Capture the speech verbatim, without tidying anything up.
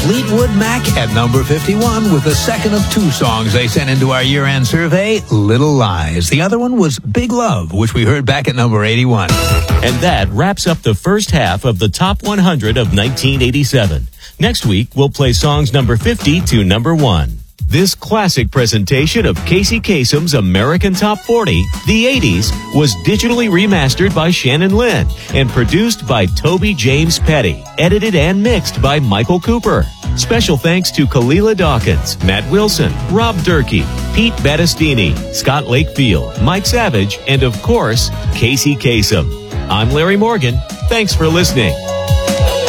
Fleetwood Mac at number fifty-one with the second of two songs they sent into our year-end survey, Little Lies. The other one was Big Love, which we heard back at number eighty-one. And that wraps up the first half of the Top one hundred of nineteen eighty-seven. Next week, we'll play songs number fifty to number one. This classic presentation of Casey Kasem's American Top forty, the eighties, was digitally remastered by Shannon Lynn and produced by Toby James Petty, edited and mixed by Michael Cooper. Special thanks to Kalila Dawkins, Matt Wilson, Rob Durkee, Pete Battistini, Scott Lakefield, Mike Savage, and of course, Casey Kasem. I'm Larry Morgan. Thanks for listening.